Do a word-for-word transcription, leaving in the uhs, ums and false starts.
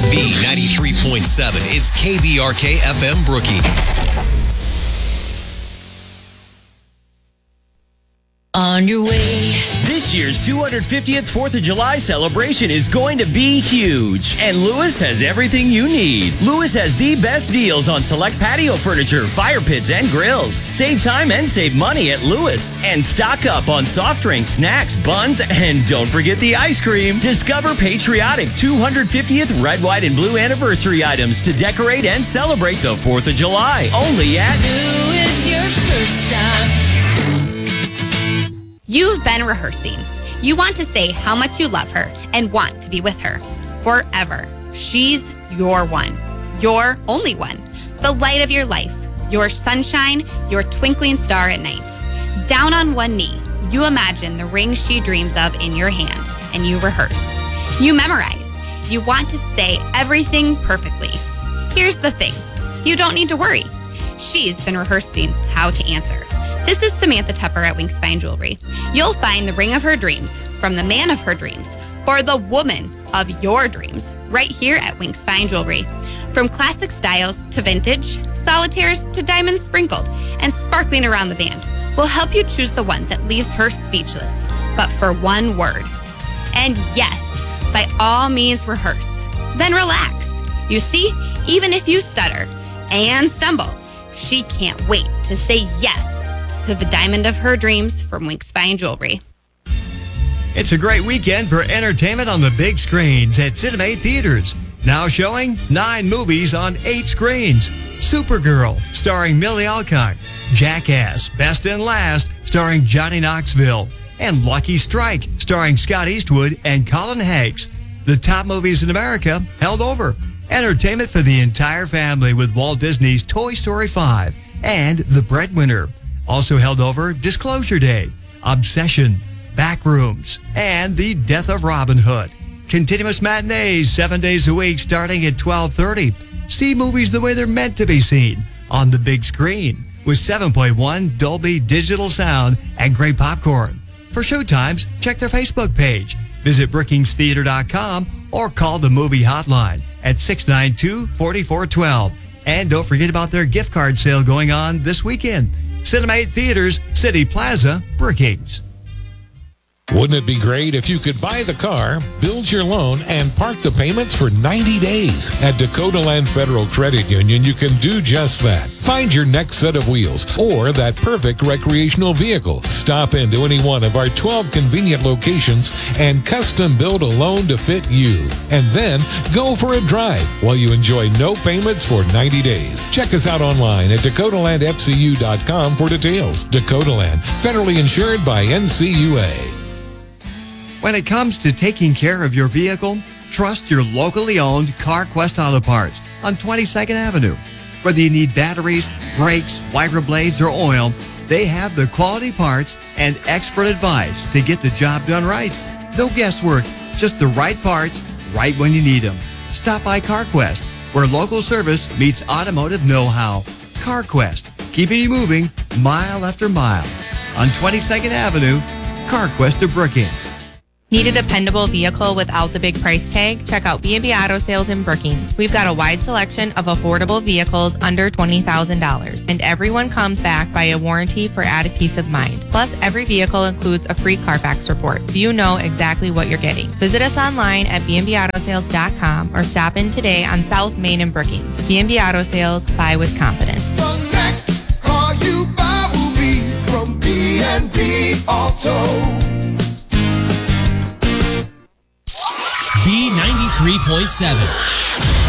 B ninety-three point seven is K B R K F M Brookings. On your way. This year's two hundred fiftieth fourth of July celebration is going to be huge, and Lewis has everything you need. Lewis has the best deals on select patio furniture, fire pits, and grills. Save time and save money at Lewis. And stock up on soft drinks, snacks, buns, and don't forget the ice cream. Discover patriotic two hundred fiftieth red, white, and blue anniversary items to decorate and celebrate the fourth of July. Only at Lewis, your first stop. You've been rehearsing. You want to say how much you love her and want to be with her forever. She's your one, your only one, the light of your life, your sunshine, your twinkling star at night. Down on one knee, you imagine the ring she dreams of in your hand, and you rehearse. You memorize. You want to say everything perfectly. Here's the thing. You don't need to worry. She's been rehearsing how to answer. This is Samantha Tepper at Winks Fine Jewelry. You'll find the ring of her dreams from the man of her dreams for the woman of your dreams right here at Winks Fine Jewelry. From classic styles to vintage, solitaires to diamonds sprinkled and sparkling around the band, we'll help you choose the one that leaves her speechless, but for one word. And yes, by all means rehearse, then relax. You see, even if you stutter and stumble, she can't wait to say yes to the diamond of her dreams from Winks Fine Jewelry. It's a great weekend for entertainment on the big screens at Cinema Theaters. Now showing nine movies on eight screens. Supergirl, starring Millie Alcock. Jackass, Best and Last, starring Johnny Knoxville. And Lucky Strike, starring Scott Eastwood and Colin Hanks. The top movies in America held over. Entertainment for the entire family with Walt Disney's Toy Story five and The Breadwinner. Also held over Disclosure Day, Obsession, Backrooms, and The Death of Robin Hood. Continuous matinees seven days a week starting at twelve thirty. See movies the way they're meant to be seen on the big screen with seven point one Dolby Digital sound and great popcorn. For showtimes, check their Facebook page, visit brookings theater dot com, or call the movie hotline at six nine two, four four one two. And don't forget about their gift card sale going on this weekend. Cinema Theaters, City Plaza, Brookings. Wouldn't it be great if you could buy the car, build your loan, and park the payments for ninety days? At Dakota Land Federal Credit Union, you can do just that. Find your next set of wheels or that perfect recreational vehicle. Stop into any one of our twelve convenient locations and custom build a loan to fit you. And then go for a drive while you enjoy no payments for ninety days. Check us out online at dakota land f c u dot com for details. Dakota Land, federally insured by N C U A. When it comes to taking care of your vehicle, trust your locally owned CarQuest Auto Parts on twenty-second Avenue. Whether you need batteries, brakes, wiper blades, or oil, they have the quality parts and expert advice to get the job done right. No guesswork, just the right parts, right when you need them. Stop by CarQuest, where local service meets automotive know-how. CarQuest, keeping you moving mile after mile. On twenty-second Avenue, CarQuest of Brookings. Need a dependable vehicle without the big price tag? Check out B and B Auto Sales in Brookings. We've got a wide selection of affordable vehicles under twenty thousand dollars, and everyone comes back by a warranty for added peace of mind. Plus, every vehicle includes a free Carfax report, so you know exactly what you're getting. Visit us online at b and b auto sales dot com or stop in today on South Main in Brookings. B and B Auto Sales, buy with confidence. The next car you buy will be from B and B Auto. B ninety-three point seven.